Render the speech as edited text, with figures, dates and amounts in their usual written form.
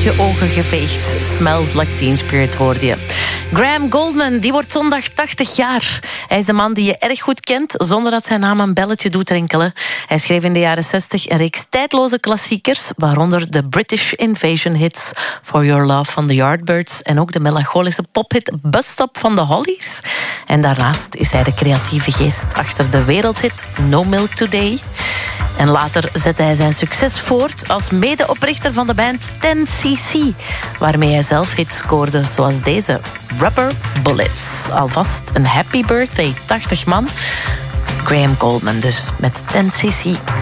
je ogen geveegd. Smells Like Teen Spirit hoorde je. Graham Goldman, die wordt zondag 80 jaar. Hij is de man die je erg goed kent, zonder dat zijn naam een belletje doet rinkelen. Hij schreef in de jaren 60 een reeks tijdloze klassiekers, waaronder de British Invasion hits For Your Love van The Yardbirds en ook de melancholische pophit Bus Stop van The Hollies. En daarnaast is hij de creatieve geest achter de wereldhit No Milk Today. En later zette hij zijn succes voort als medeoprichter van de band 10cc, waarmee hij zelf hits scoorde, zoals deze, Rubber Bullets. Alvast een happy birthday, 80 man. Graham Goldman dus, met 10cc.